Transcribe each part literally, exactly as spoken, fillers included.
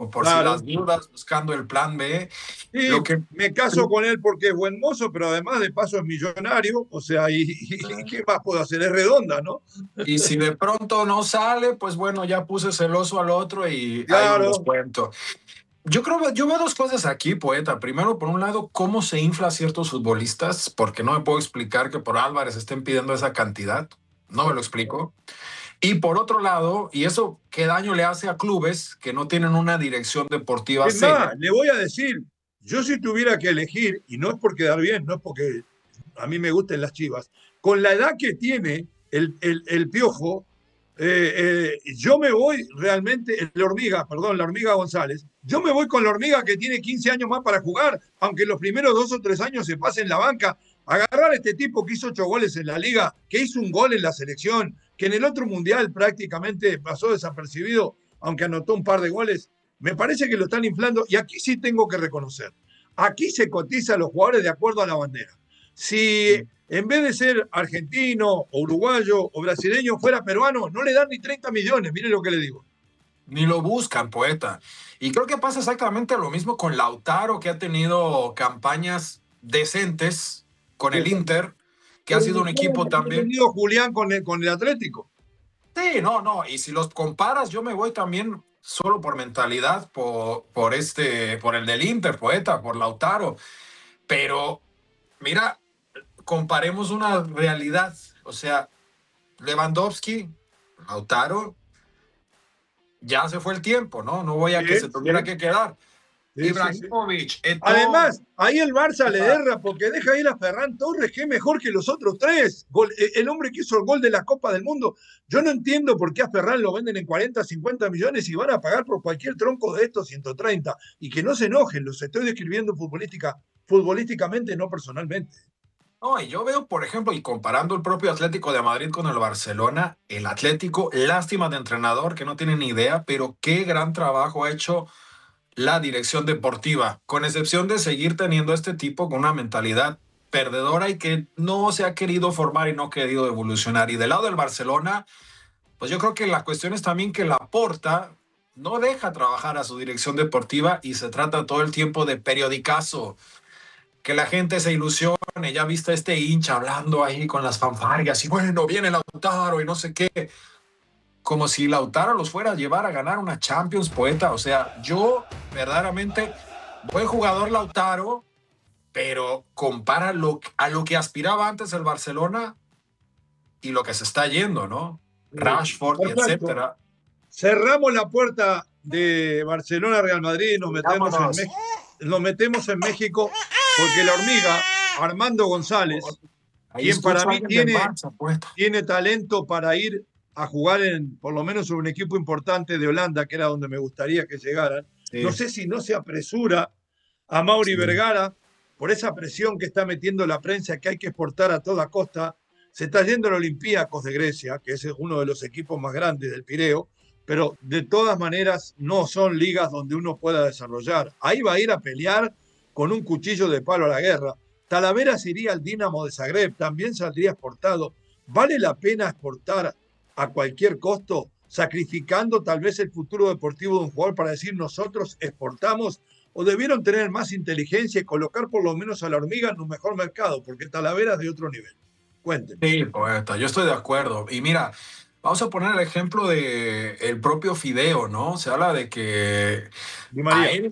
por, por si las Claro. dudas, buscando el plan B. Y Lo que me caso con él porque es buen mozo, pero además de paso es millonario, o sea, ¿y, y qué más puedo hacer? Es redonda, ¿no? Y si de pronto no sale, pues bueno, ya puse celoso al otro y hay un Claro, descuento. Yo creo que yo veo dos cosas aquí, poeta. Primero, por un lado, cómo se infla ciertos futbolistas, porque no me puedo explicar que por Álvarez estén pidiendo esa cantidad. No me lo explico. Y por otro lado, y eso qué daño le hace a clubes que no tienen una dirección deportiva es seria. más, le voy a decir, yo si tuviera que elegir, y no es por quedar bien, no es porque a mí me gusten las Chivas, con la edad que tiene el, el, el Piojo, eh, eh, yo me voy realmente, la hormiga, perdón, la hormiga González, yo me voy con la hormiga que tiene quince años más para jugar, aunque los primeros dos o tres años se pase en la banca. Agarrar a este tipo que hizo ocho goles en la liga, que hizo un gol en la selección, que en el otro mundial prácticamente pasó desapercibido, aunque anotó un par de goles, me parece que lo están inflando y aquí sí tengo que reconocer. Aquí se cotiza a los jugadores de acuerdo a la bandera. Si en vez de ser argentino o uruguayo o brasileño fuera peruano, no le dan ni treinta millones, mire lo que le digo. Ni lo buscan, poeta. Y creo que pasa exactamente lo mismo con Lautaro, que ha tenido campañas decentes con el Inter, que ha Pero sido un mejor equipo lo que ha también. tenido Julián con el, con el Atlético. Sí, no, no. Y si los comparas, yo me voy también solo por mentalidad, por, por este, por el del Inter, poeta, por Lautaro. Pero mira, comparemos una realidad. O sea, Lewandowski, Lautaro, ya se fue el tiempo, ¿no? No voy Sí, a que se tuviera sí, que quedar. sí, sí, sí. Ibrahimovic, Eto'o. Además, ahí el Barça le erra porque deja ir a Ferran Torres, que es mejor que los otros tres. Gol, el hombre que hizo el gol de la Copa del Mundo. Yo no entiendo por qué a Ferran lo venden en cuarenta, cincuenta millones y van a pagar por cualquier tronco de estos ciento treinta. Y que no se enojen, los estoy describiendo futbolística, futbolísticamente, no personalmente. No, y yo veo, por ejemplo, y comparando el propio Atlético de Madrid con el Barcelona, el Atlético, lástima de entrenador que no tiene ni idea, pero qué gran trabajo ha hecho la dirección deportiva, con excepción de seguir teniendo a este tipo con una mentalidad perdedora y que no se ha querido formar y no ha querido evolucionar. Y del lado del Barcelona, pues yo creo que la cuestión es también que la Porta no deja trabajar a su dirección deportiva y se trata todo el tiempo de periodicazo, que la gente se ilusione. Ya viste este hincha hablando ahí con las fanfarrias y bueno, viene Lautaro y no sé qué, como si Lautaro los fuera a llevar a ganar una Champions, poeta. O sea, yo verdaderamente, buen jugador Lautaro, pero compara lo, a lo que aspiraba antes el Barcelona y lo que se está yendo, ¿no? Rashford y Perfecto. etcétera. Cerramos la puerta de Barcelona-Real Madrid y nos Y metemos en, vámonos. México, nos metemos en México porque la hormiga, Armando González, Ahí quien para escucho a mí alguien del tiene, Barça, poeta. tiene talento para ir a jugar en, por lo menos en un equipo importante de Holanda, que era donde me gustaría que llegaran. No Sí, sé si no se apresura a Mauri sí. Vergara por esa presión que está metiendo la prensa que hay que exportar a toda costa. Se está yendo al Olympiacos de Grecia, que es uno de los equipos más grandes del Pireo, pero de todas maneras no son ligas donde uno pueda desarrollar. Ahí va a ir a pelear con un cuchillo de palo a la guerra. Talavera se iría al Dinamo de Zagreb, también saldría exportado. ¿Vale la pena exportar a cualquier costo, sacrificando tal vez el futuro deportivo de un jugador para decir nosotros exportamos? ¿O debieron tener más inteligencia y colocar por lo menos a la hormiga en un mejor mercado? Porque Talavera es de otro nivel. Cuéntenme. Sí, poeta, yo estoy de acuerdo. Y mira, vamos a poner el ejemplo de el propio Fideo, ¿no? Se habla de que Di a María. él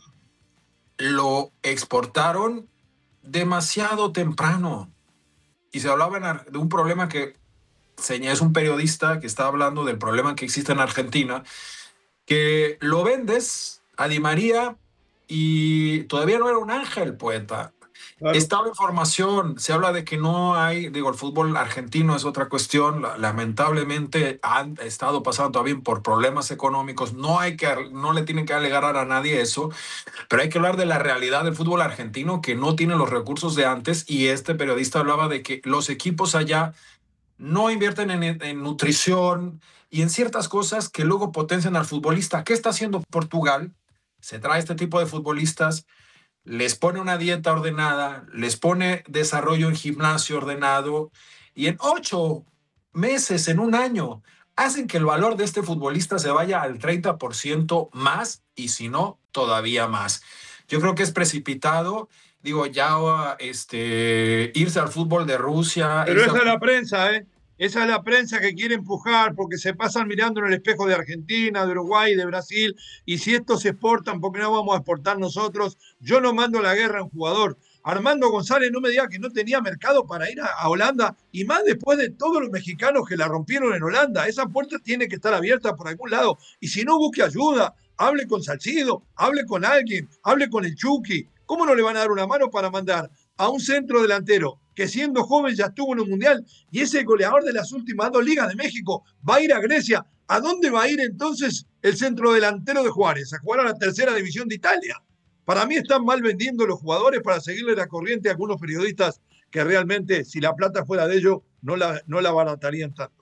lo exportaron demasiado temprano. Y se hablaba en Ar- de un problema que señala, es un periodista que está hablando del problema que existe en Argentina, que lo vendes a Di María y todavía no era un ángel, poeta. Claro. Estaba información, se habla de que no hay, digo, el fútbol argentino es otra cuestión, lamentablemente han estado pasando todavía por problemas económicos, no hay que, no le tienen que alegar a nadie eso, pero hay que hablar de la realidad del fútbol argentino que no tiene los recursos de antes y este periodista hablaba de que los equipos allá no invierten en, en nutrición y en ciertas cosas que luego potencian al futbolista. ¿Qué está haciendo Portugal? Se trae este tipo de futbolistas, les pone una dieta ordenada, les pone desarrollo en gimnasio ordenado y en ocho meses, en un año, hacen que el valor de este futbolista se vaya al treinta por ciento más y si no, todavía más. Yo creo que es precipitado, digo, ya este, irse al fútbol de Rusia, Pero irse esa al... es la prensa, ¿eh? Esa es la prensa que quiere empujar porque se pasan mirando en el espejo de Argentina, de Uruguay, de Brasil. Y si estos se exportan, ¿por qué no vamos a exportar nosotros? Yo no mando la guerra a un jugador. Armando González no me diga que no tenía mercado para ir a, a Holanda, y más después de todos los mexicanos que la rompieron en Holanda. Esa puerta tiene que estar abierta por algún lado. Y si no, busque ayuda, hable con Salcido, hable con alguien, hable con el Chucky. ¿Cómo no le van a dar una mano para mandar a un centro delantero que siendo joven ya estuvo en un mundial y es el goleador de las últimas dos ligas de México? Va a ir a Grecia. ¿A dónde va a ir entonces el centro delantero de Juárez? A jugar a la tercera división de Italia. Para mí están mal vendiendo los jugadores para seguirle la corriente a algunos periodistas que realmente, si la plata fuera de ellos, no la, no la abaratarían tanto.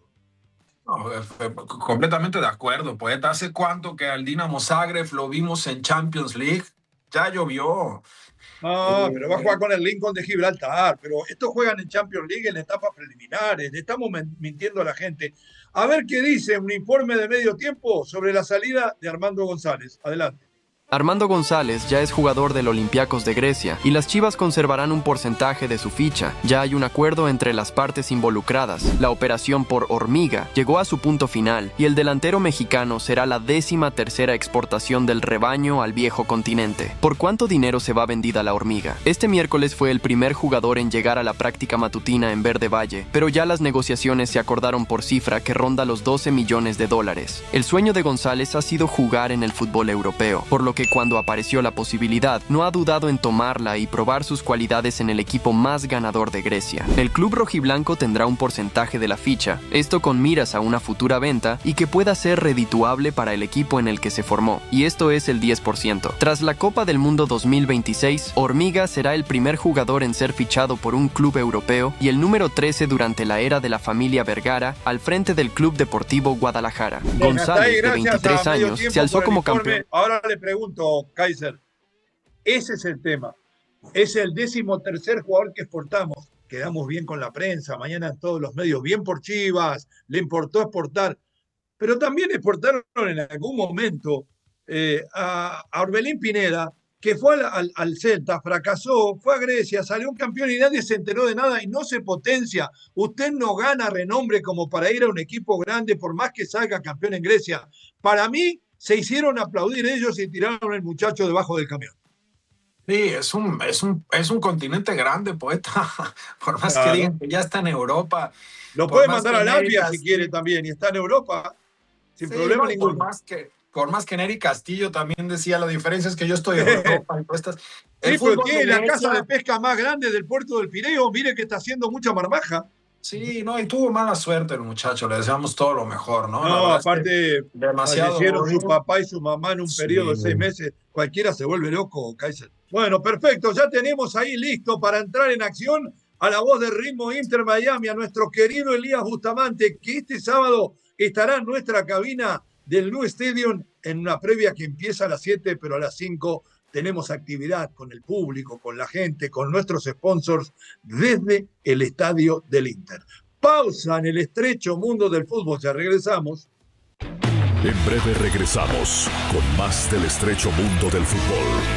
No, completamente de acuerdo, poeta. ¿Hace cuánto que al Dinamo Zagreb lo vimos en Champions League? Ya llovió. No, pero va a jugar con el Lincoln de Gibraltar. Pero estos juegan en Champions League en etapas preliminares. Le estamos mintiendo a la gente. A ver qué dice un informe de medio tiempo sobre la salida de Armando González. Adelante. Armando González ya es jugador del Olympiacos de Grecia y las Chivas conservarán un porcentaje de su ficha. Ya hay un acuerdo entre las partes involucradas. La operación por hormiga llegó a su punto final y el delantero mexicano será la décima tercera exportación del rebaño al viejo continente. ¿Por cuánto dinero se va vendida la hormiga? Este miércoles fue el primer jugador en llegar a la práctica matutina en Verde Valle, pero ya las negociaciones se acordaron por cifra que ronda los doce millones de dólares. El sueño de González ha sido jugar en el fútbol europeo, por lo que cuando apareció la posibilidad, no ha dudado en tomarla y probar sus cualidades en el equipo más ganador de Grecia. El club rojiblanco tendrá un porcentaje de la ficha, esto con miras a una futura venta y que pueda ser redituable para el equipo en el que se formó, y esto es el diez por ciento. Tras la Copa del Mundo dos mil veintiséis, Hormiga será el primer jugador en ser fichado por un club europeo y el número trece durante la era de la familia Vergara al frente del Club Deportivo Guadalajara. Bien, González, ahí, de veintitrés años, se alzó como campeón. Ahora le pregunto, Kaiser, ese es el tema. Es el décimo tercer jugador que exportamos. Quedamos bien con la prensa, mañana en todos los medios, bien por Chivas, le importó exportar, pero también exportaron en algún momento eh, a, a Orbelín Pineda, que fue al, al, al Celta, fracasó, fue a Grecia, salió un campeón y nadie se enteró de nada y no se potencia. Usted no gana renombre como para ir a un equipo grande por más que salga campeón en Grecia. Para mí, se hicieron aplaudir ellos y tiraron el muchacho debajo del camión. Sí, es un, es un, es un continente grande, poeta. Por más Claro. que digan que ya está en Europa. Lo por puede más mandar que a Latvia Nery si quiere también y está en Europa sin Sí, problema no, y ninguno. por más que por más que Nery Castillo también decía, la diferencia es que yo estoy en Europa y tú estás. El Sí, pero fútbol tiene de la Grecia, casa de pesca más grande del puerto del Pireo. Mire que está haciendo mucha marmaja. sí, no, y tuvo mala suerte el muchacho, le deseamos todo lo mejor, ¿no? La No, verdad es que aparte demasiado fallecieron su ruido. papá y su mamá en un Sí. periodo de seis meses. Cualquiera se vuelve loco, Kaiser. Bueno, perfecto. Ya tenemos ahí listo para entrar en acción a la voz de Ritmo Inter Miami, a nuestro querido Elías Bustamante, que este sábado estará en nuestra cabina del Blue Stadium en una previa que empieza a las siete, pero a las cinco tenemos actividad con el público, con la gente, con nuestros sponsors desde el estadio del Inter. Pausa en el estrecho mundo del fútbol. Ya regresamos. En breve regresamos con más del estrecho mundo del fútbol.